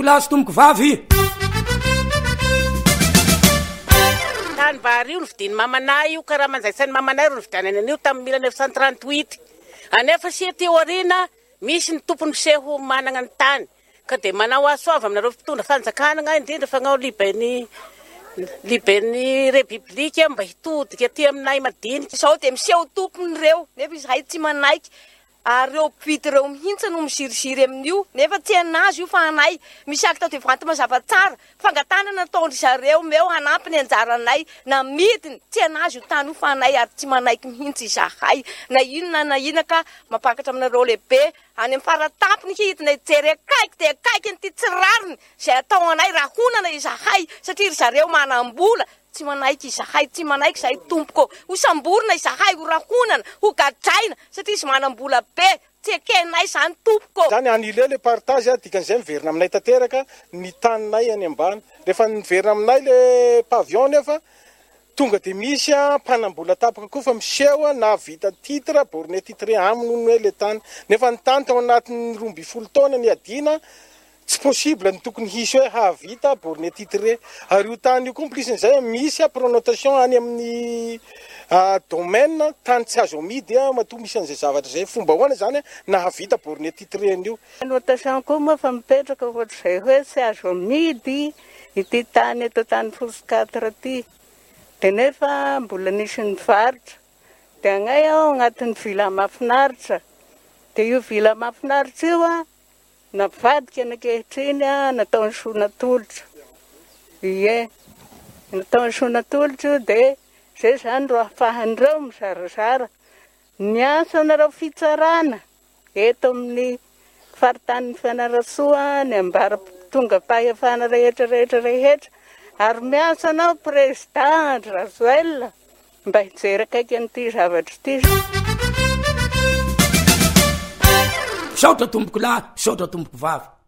Plasy tomboko vavy. Tany vary io novidiny mamanay io karaha manjaitsany mamanay ro novidianany an'io tamin'ny 1938. Anefa sia ty orina misy ny tompony seho manana ny tany. Ka de manao asoava aminareo fitondra fanjakana indrindra fagnao liben'ny repiblika mba hitodika ty aminay madinika. Sao de miseho tompony reo nefa izahay tsy manaiky. Ary reo mpivity reo mihitsy no misiriziry amin'io nefa tsy anazy io fa anay misy akta de vanty mazava tsara fangatanana nataondry zareo meo hanampy ny anjaranay na midiny tsy anazy io tany io fa anay ary tsy manaiky mihitsy izahay na inona ka mapakatra aminareo lehibe any amin'ny faratampony hidina jery akaiky de akaiky nyty tsirariny zay atao anay raha honana izahay satria ry zareo manambola tsy manaiky izahay tsy manaiky zahay tompoko ho samborina izahay ho rahonana ho gadraina satria izy manambola be tsy ekenay zany tompoko zany anile le partage dikan'izay miverina aminay tanteraka ny taninay any ambany rehefa niverina aminay le pavion nefa tonga de misy mpanambola tapaka koa fa miseho na vita titre borné titre aminy hoe le tany nefa ny tany tao anatin'ny 12 taona ny adina tsy possible ny tokony hisy hoe havita borné titre ary io tany io complicen'izay misy pronotation any amin'ny domaine tany tsy azo amidy matoa misy an'izay zavatra zay fomba hoana zany na havita borné titre an'io. Notation koa moa fa mipetraka ohatr'izay hoe tsy azo amidy ity tany eto tany Fosikatra ty de nefa mbola nisy ny varitra de agnay aho agnatin'ny vila mahafinaritra de io vila mahafinaritra io navadika nakehitriny nataony sonatolotra ie nataony sonatolotra de zay zany ro ahafahan'ireo mizarazara niasa nareo fitsarana eto amin'ny faritany Fianarantsoa ny ambara tonga fahefana rehetra ary miasa anao président Razoel mba hijery akaiky an'ity zavatra ity. Saotra tomboko lahy, saotra tomboko vavy.